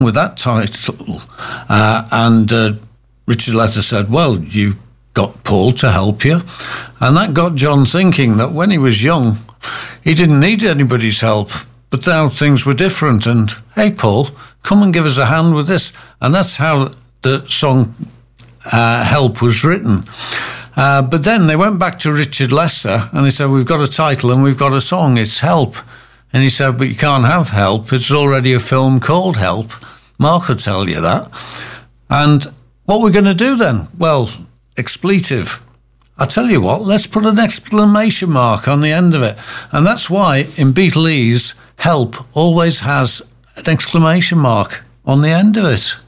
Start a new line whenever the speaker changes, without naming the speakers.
with that title. And Richard Lester said, well, you've got Paul to help you. And that got John thinking that when he was young, he didn't need anybody's help. But now things were different. And, hey, Paul, come and give us a hand with this. And that's how the song Help was written. But then they went back to Richard Lester and they said, we've got a title and we've got a song, it's Help. And he said, but you can't have Help, it's already a film called Help. Mark will tell you that. And what we're going to do then? Well, expletive. I'll tell you what, let's put an exclamation mark on the end of it. And that's why in Beatlese, Help always has an exclamation mark on the end of it.